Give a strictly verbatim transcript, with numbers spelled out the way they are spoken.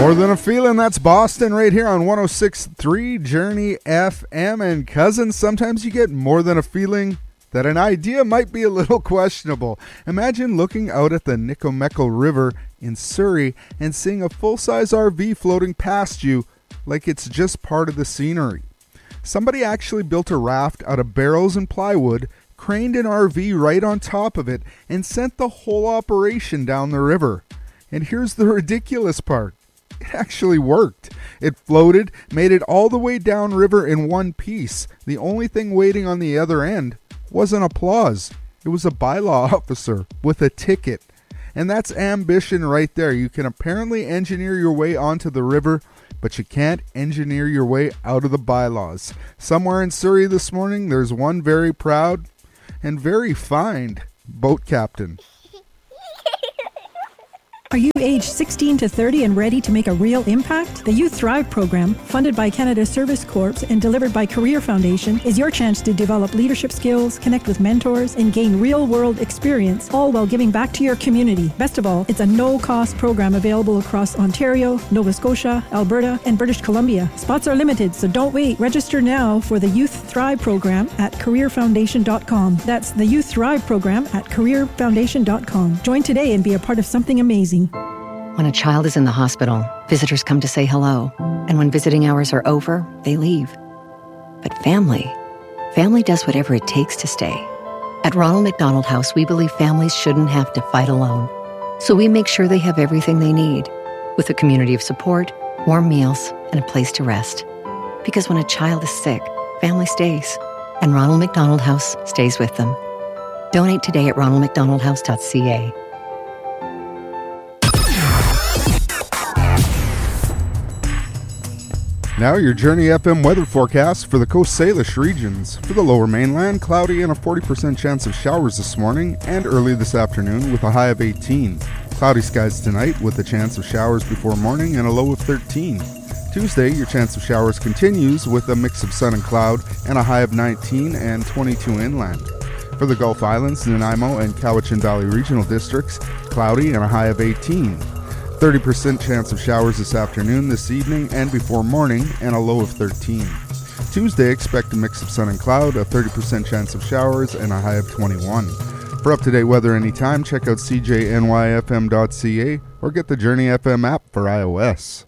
More Than a Feeling, that's Boston right here on one oh six point three Journey F M. And cousins, sometimes you get more than a feeling that an idea might be a little questionable. Imagine looking out at the Nikomeco River in Surrey and seeing a full-size R V floating past you like it's just part of the scenery. Somebody actually built a raft out of barrels and plywood, craned an R V right on top of it, and sent the whole operation down the river. And here's the ridiculous part. It actually worked. It floated, made it all the way downriver in one piece. The only thing waiting on the other end wasn't applause. It was a bylaw officer with a ticket. And that's ambition right there. You can apparently engineer your way onto the river, but you can't engineer your way out of the bylaws. Somewhere in Surrey this morning, there's one very proud and very fined boat captain. Are you age sixteen to thirty and ready to make a real impact? The Youth Thrive program, funded by Canada Service Corps and delivered by Career Foundation, is your chance to develop leadership skills, connect with mentors, and gain real-world experience, all while giving back to your community. Best of all, it's a no-cost program available across Ontario, Nova Scotia, Alberta, and British Columbia. Spots are limited, so don't wait. Register now for the Youth Thrive program at career foundation dot com. That's the Youth Thrive program at career foundation dot com. Join today and be a part of something amazing. When a child is in the hospital, visitors come to say hello. And when visiting hours are over, they leave. But family, family does whatever it takes to stay. At Ronald McDonald House, we believe families shouldn't have to fight alone. So we make sure they have everything they need, with a community of support, warm meals, and a place to rest. Because when a child is sick, family stays. And Ronald McDonald House stays with them. Donate today at ronald mcdonald house dot c a. Now your Journey F M weather forecast for the Coast Salish regions. For the lower mainland, cloudy and a forty percent chance of showers this morning and early this afternoon with a high of eighteen. Cloudy skies tonight with a chance of showers before morning and a low of thirteen. Tuesday, your chance of showers continues with a mix of sun and cloud and a high of nineteen and twenty-two inland. For the Gulf Islands, Nanaimo and Cowichan Valley regional districts, cloudy and a high of eighteen. thirty percent chance of showers this afternoon, this evening, and before morning, and a low of thirteen. Tuesday, expect a mix of sun and cloud, a thirty percent chance of showers, and a high of twenty-one. For up-to-date weather anytime, check out c j n y f m dot c a or get the Journey F M app for iOS.